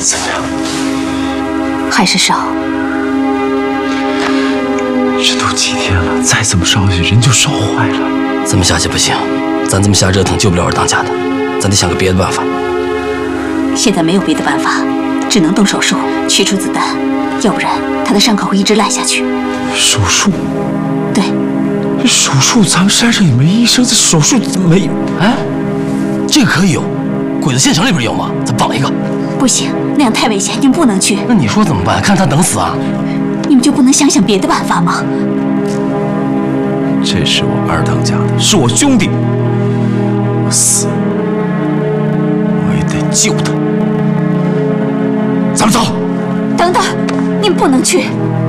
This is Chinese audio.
怎么样？ 还是烧。 这都几天了，再这么烧下去，人就烧坏了。 这么下去不行，咱这么瞎折腾救不了二当家的，咱得想个别的办法。 现在没有别的办法，只能动手术取出子弹，要不然他的伤口会一直烂下去。 手术？ 对。 这手术咱们山上也没医生，这手术怎么没有？ 哎，这个可以有，鬼子县城里边有吗？咱绑一个。 不行，那样太危险，你们不能去。 那你说怎么办？看他等死啊！ 你们就不能想想别的办法吗？ 这是我二当家的，是我兄弟，我死我也得救他。咱们走。 等等，你们不能去。